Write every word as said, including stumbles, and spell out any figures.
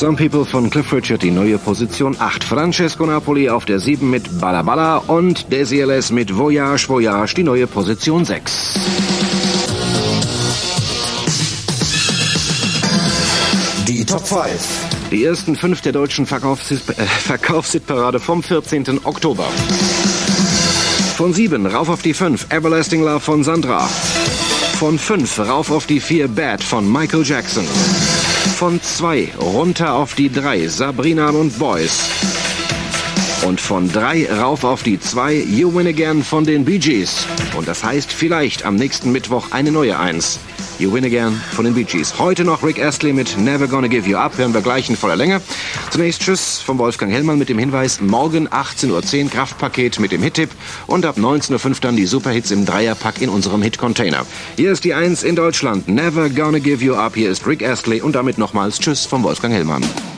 Some People von Cliff Richard, die neue Position acht. Francesco Napoli auf der sieben mit Balla Balla und Desi L S mit Voyage Voyage, die neue Position sechs. Die Top fünf. Die ersten fünf der deutschen Verkaufshit- äh, Verkaufshitparade vom vierzehnten Oktober. Von sieben rauf auf die fünf, Everlasting Love von Sandra. Von fünf rauf auf die vier, Bad von Michael Jackson. Von zwei runter auf die drei, Sabrina und Boys. Und von drei rauf auf die zwei, You Win Again von den Bee Gees. Und das heißt vielleicht am nächsten Mittwoch eine neue Eins. You Win Again von den Bee Gees. Heute noch Rick Astley mit Never Gonna Give You Up. Hören wir gleich in voller Länge. Zunächst Tschüss vom Wolfgang Hellmann mit dem Hinweis, morgen achtzehn Uhr zehn Kraftpaket mit dem Hit-Tipp und ab neunzehn Uhr fünf dann die Superhits im Dreierpack in unserem Hit-Container. Hier ist die Eins in Deutschland. Never Gonna Give You Up. Hier ist Rick Astley und damit nochmals Tschüss vom Wolfgang Hellmann.